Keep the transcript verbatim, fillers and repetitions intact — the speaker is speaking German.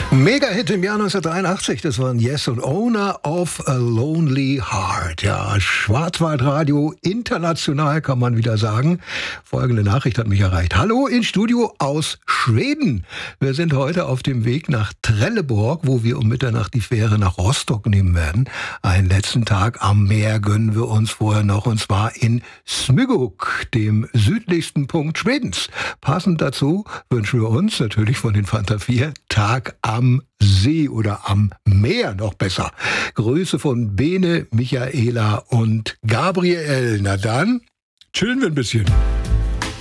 Mega-Hit im Jahr neunzehnhundertdreiundachtzig, das waren Yes und Owner of a Lonely Heart. Ja, Schwarzwaldradio, international kann man wieder sagen. Folgende Nachricht hat mich erreicht. Hallo in Studio aus Schweden. Wir sind heute auf dem Weg nach Trelleborg, wo wir um Mitternacht die Fähre nach Rostock nehmen werden. Einen letzten Tag am Meer gönnen wir uns vorher noch, und zwar in Smygok, dem südlichsten Punkt Schwedens. Passend dazu wünschen wir uns natürlich von den Fanta vier Tag am See oder am Meer, noch besser. Grüße von Bene, Michaela und Gabriel. Na dann, chillen wir ein bisschen.